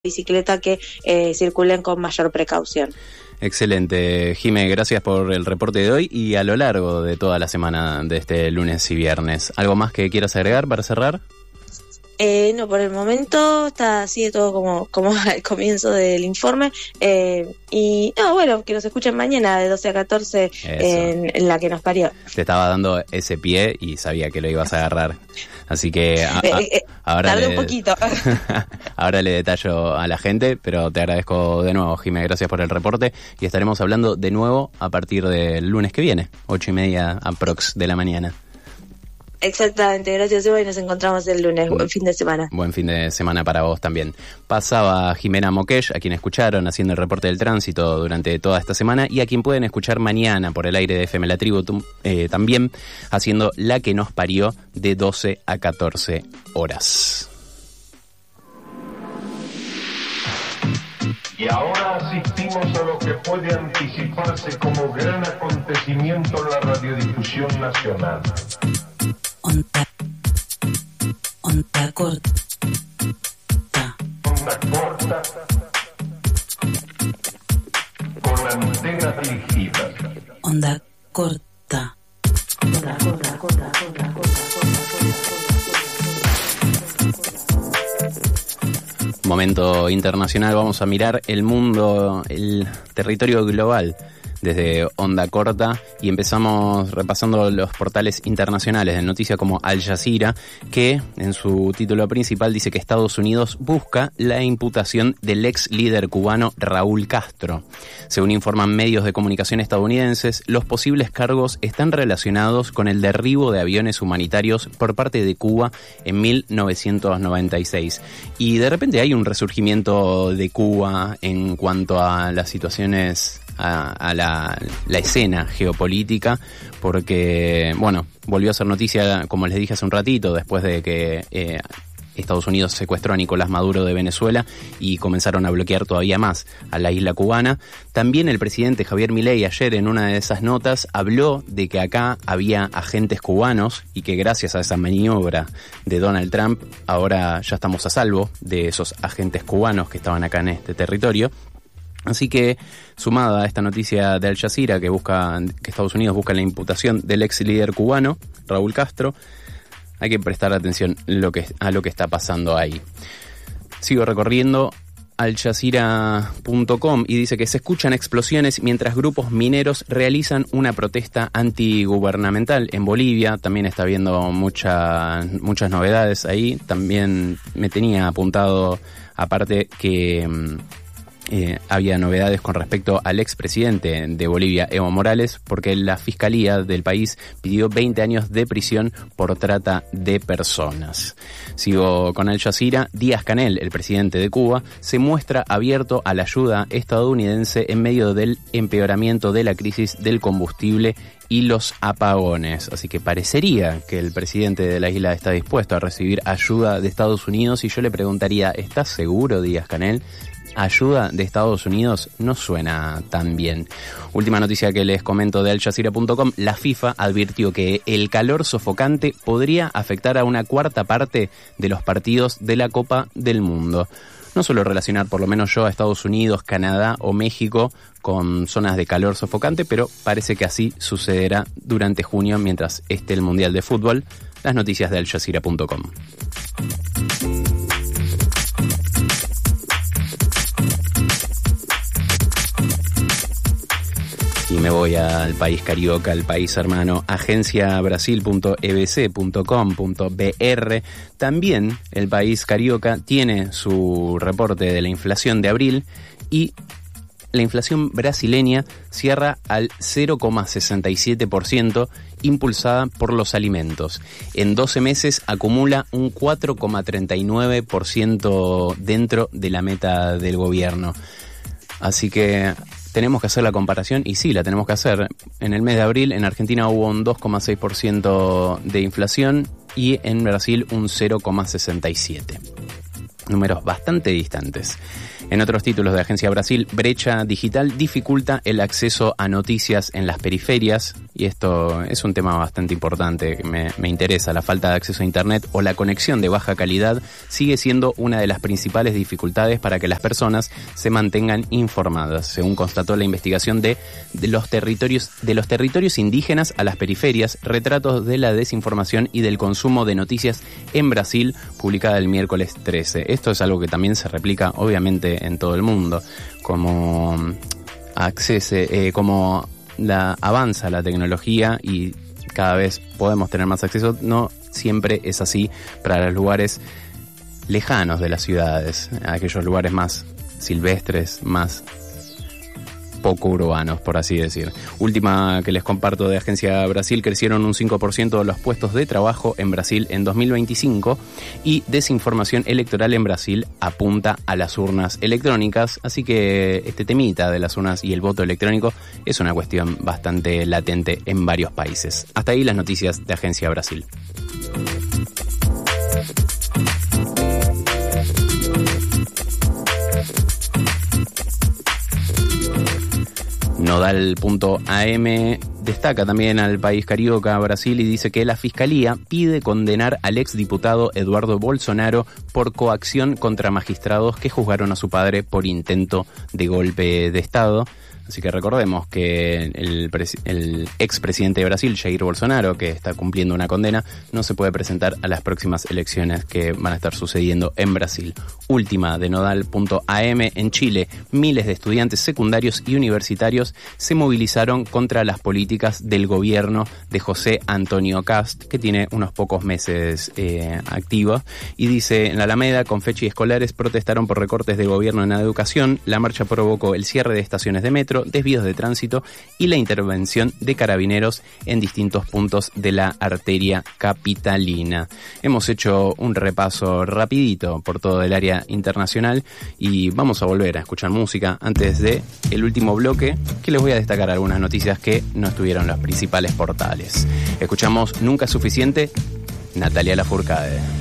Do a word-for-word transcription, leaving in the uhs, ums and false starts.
bicicleta que eh, circulen con mayor precaución. Excelente, Jimé, gracias por el reporte de hoy y a lo largo de toda la semana de este lunes y viernes. ¿Algo más que quieras agregar para cerrar? Eh, no, por el momento está así de todo como, como al comienzo del informe. Eh, y no, bueno, que nos escuchen mañana de doce a catorce en, en La que nos parió. Te estaba dando ese pie y sabía que lo ibas a agarrar. Así que a, a, eh, ahora, tardé le, un poquito. ahora le detallo a la gente, pero te agradezco de nuevo, Jimé, gracias por el reporte. Y estaremos hablando de nuevo a partir del lunes que viene, ocho y media aprox de la mañana. Exactamente, gracias Eva y nos encontramos el lunes. Buen fin de semana. Buen fin de semana para vos también. Pasaba Jimena Moquesh, a quien escucharon haciendo el reporte del tránsito durante toda esta semana y a quien pueden escuchar mañana por el aire de F M La Tribu eh, también haciendo La que nos parió de doce a catorce horas. Y ahora asistimos a lo que puede anticiparse como gran acontecimiento en la radiodifusión nacional. Onda, onda corta. Onda corta. Con antenas dirigidas. Onda corta. Onda corta, corta, corta, corta, corta, Momento internacional, vamos a mirar el mundo, el territorio global desde Onda Corta y empezamos repasando los portales internacionales de noticias como Al Jazeera, que en su título principal dice que Estados Unidos busca la imputación del ex líder cubano Raúl Castro. Según informan medios de comunicación estadounidenses, los posibles cargos están relacionados con el derribo de aviones humanitarios por parte de Cuba en mil novecientos noventa y seis. Y de repente hay un resurgimiento de Cuba en cuanto a las situaciones a, a la, la escena geopolítica, porque, bueno, volvió a ser noticia, como les dije hace un ratito, después de que eh, Estados Unidos secuestró a Nicolás Maduro de Venezuela y comenzaron a bloquear todavía más a la isla cubana. También el presidente Javier Milei ayer en una de esas notas habló de que acá había agentes cubanos y que gracias a esa maniobra de Donald Trump ahora ya estamos a salvo de esos agentes cubanos que estaban acá en este territorio. Así que, sumada a esta noticia de Al Jazeera que busca que Estados Unidos busca la imputación del ex líder cubano, Raúl Castro, hay que prestar atención lo que, a lo que está pasando ahí. Sigo recorriendo al jazeera punto com y dice que se escuchan explosiones mientras grupos mineros realizan una protesta antigubernamental en Bolivia. También está habiendo mucha, muchas novedades ahí. También me tenía apuntado, aparte, que Eh, había novedades con respecto al expresidente de Bolivia, Evo Morales, porque la fiscalía del país pidió veinte años de prisión por trata de personas. Sigo con Al Jazeera. Díaz-Canel, el presidente de Cuba, se muestra abierto a la ayuda estadounidense en medio del empeoramiento de la crisis del combustible y los apagones. Así que parecería que el presidente de la isla está dispuesto a recibir ayuda de Estados Unidos y yo le preguntaría, ¿estás seguro, Díaz-Canel? Ayuda de Estados Unidos no suena tan bien. Última noticia que les comento de Al Jazeera punto com. La FIFA advirtió que el calor sofocante podría afectar a una cuarta parte de los partidos de la Copa del Mundo. No suelo relacionar, por lo menos yo, a Estados Unidos, Canadá o México con zonas de calor sofocante, pero parece que así sucederá durante junio mientras esté el Mundial de Fútbol. Las noticias de Al Jazeera punto com. Y me voy al país carioca, al país hermano, agencia brasil punto e b c punto com punto b r. También el país carioca tiene su reporte de la inflación de abril y la inflación brasileña cierra al cero coma sesenta y siete por ciento, impulsada por los alimentos. En doce meses acumula un cuatro coma treinta y nueve por ciento dentro de la meta del gobierno. Así que tenemos que hacer la comparación, y sí, la tenemos que hacer. En el mes de abril en Argentina hubo un dos coma seis por ciento de inflación y en Brasil un cero coma sesenta y siete por ciento. números bastante distantes. En otros títulos de Agencia Brasil, brecha digital dificulta el acceso a noticias en las periferias, y esto es un tema bastante importante que me, me interesa. La falta de acceso a Internet o la conexión de baja calidad sigue siendo una de las principales dificultades para que las personas se mantengan informadas, según constató la investigación de, de los territorios de los territorios indígenas a las periferias, retratos de la desinformación y del consumo de noticias en Brasil, publicada el miércoles trece. Esto es algo que también se replica, obviamente, en todo el mundo, como accese, eh, como la avanza la tecnología y cada vez podemos tener más acceso. No siempre es así para los lugares lejanos de las ciudades, aquellos lugares más silvestres, más poco urbanos, por así decir. Última que les comparto de Agencia Brasil: crecieron un cinco por ciento los puestos de trabajo en Brasil en dos mil veinticinco, y desinformación electoral en Brasil apunta a las urnas electrónicas, así que este temita de las urnas y el voto electrónico es una cuestión bastante latente en varios países. Hasta ahí las noticias de Agencia Brasil. Nodal punto a eme destaca también al país carioca, Brasil, y dice que la Fiscalía pide condenar al exdiputado Eduardo Bolsonaro por coacción contra magistrados que juzgaron a su padre por intento de golpe de Estado. Así que recordemos que el, pres- el expresidente de Brasil, Jair Bolsonaro, que está cumpliendo una condena, no se puede presentar a las próximas elecciones que van a estar sucediendo en Brasil. Última de Nodal punto a eme, en Chile, miles de estudiantes secundarios y universitarios se movilizaron contra las políticas del gobierno de José Antonio Kast, que tiene unos pocos meses eh, activos, y dice: en la Alameda, Confechi y escolares protestaron por recortes de gobierno en la educación. La marcha provocó el cierre de estaciones de metro, desvíos de tránsito y la intervención de carabineros en distintos puntos de la arteria capitalina. Hemos hecho un repaso rapidito por todo el área internacional y vamos a volver a escuchar música antes de el último bloque, que les voy a destacar algunas noticias que no estuvieron en los principales portales. Escuchamos Nunca es suficiente, Natalia Lafourcade.